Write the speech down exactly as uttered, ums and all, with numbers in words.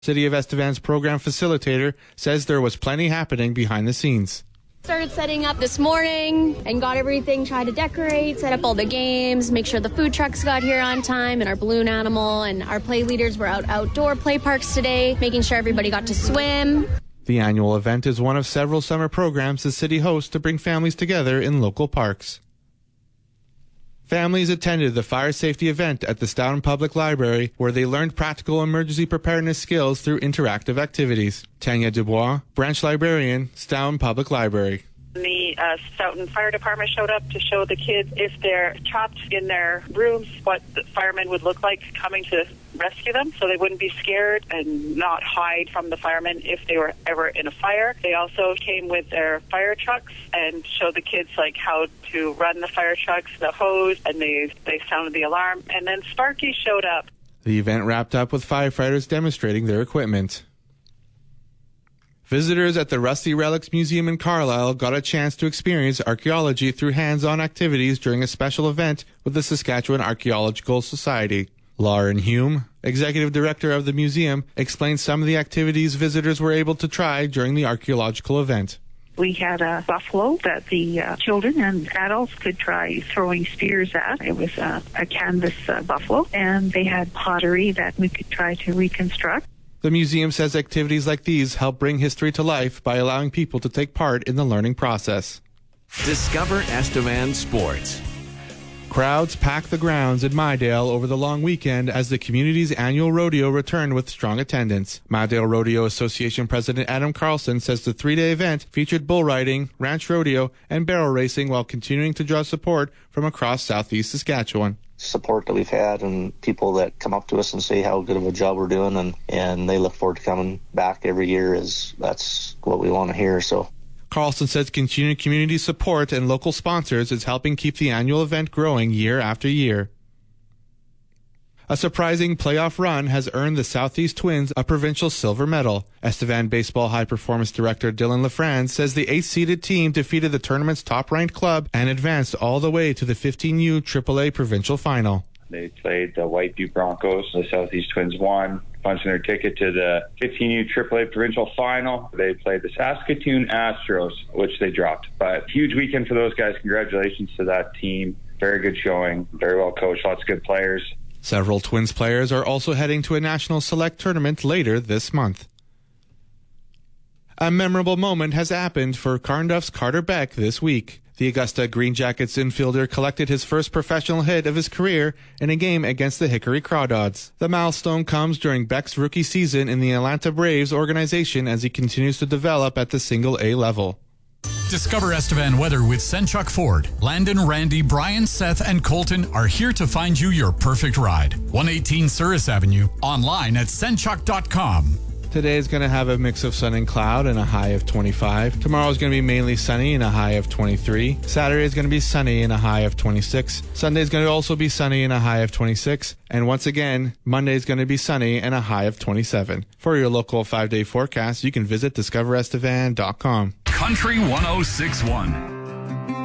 City of Estevan's program facilitator says there was plenty happening behind the scenes. Started setting up this morning and got everything, tried to decorate, set up all the games, make sure the food trucks got here on time and our balloon animal, and our play leaders were out outdoor play parks today, making sure everybody got to swim. The annual event is one of several summer programs the city hosts to bring families together in local parks. Families attended the fire safety event at the Stoughton Public Library, where they learned practical emergency preparedness skills through interactive activities. Tanya Dubois, branch librarian, Stoughton Public Library. The uh, Stoughton Fire Department showed up to show the kids if they're trapped in their rooms, what the firemen would look like coming to rescue them, so they wouldn't be scared and not hide from the firemen if they were ever in a fire. They also came with their fire trucks and showed the kids like how to run the fire trucks, the hose, and they, they sounded the alarm. And then Sparky showed up. The event wrapped up with firefighters demonstrating their equipment. Visitors at the Rusty Relics Museum in Carlisle got a chance to experience archaeology through hands-on activities during a special event with the Saskatchewan Archaeological Society. Lauren Hume, executive director of the museum, explained some of the activities visitors were able to try during the archaeological event. We had a buffalo that the uh, children and adults could try throwing spears at. It was uh, a canvas uh, buffalo, and they had pottery that we could try to reconstruct. The museum says activities like these help bring history to life by allowing people to take part in the learning process. Discover Estevan Sports. Crowds packed the grounds in Mydale over the long weekend as the community's annual rodeo returned with strong attendance. Mydale Rodeo Association President Adam Carlson says the three-day event featured bull riding, ranch rodeo, and barrel racing while continuing to draw support from across southeast Saskatchewan. Support that we've had and people that come up to us and say how good of a job we're doing, and, and they look forward to coming back every year. Is that's what we want to hear. So Carlson says continued community support and local sponsors is helping keep the annual event growing year after year. A surprising playoff run has earned the Southeast Twins a provincial silver medal. Estevan Baseball High Performance Director Dylan LaFrance says the eighth-seeded team defeated the tournament's top-ranked club and advanced all the way to the fifteen U triple A provincial final. They played the Whiteview Broncos. The Southeast Twins won, punching their ticket to the fifteen U triple A provincial final. They played the Saskatoon Astros, which they dropped. But huge weekend for those guys. Congratulations to that team. Very good showing, very well coached, lots of good players. Several Twins players are also heading to a national select tournament later this month. A memorable moment has happened for Carnduff's Carter Beck this week. The Augusta Green Jackets infielder collected his first professional hit of his career in a game against the Hickory Crawdads. The milestone comes during Beck's rookie season in the Atlanta Braves organization as he continues to develop at the single A level. Discover Estevan weather with Senchuk Ford. Landon, Randy, Brian, Seth, and Colton are here to find you your perfect ride. one eighteen Souris Avenue, online at senchuk dot com. Today is going to have a mix of sun and cloud and a high of twenty-five. Tomorrow is going to be mainly sunny and a high of twenty-three. Saturday is going to be sunny and a high of twenty-six. Sunday is going to also be sunny and a high of twenty-six. And once again, Monday is going to be sunny and a high of twenty-seven. For your local five-day forecast, you can visit discover estevan dot com. Country one oh six point one.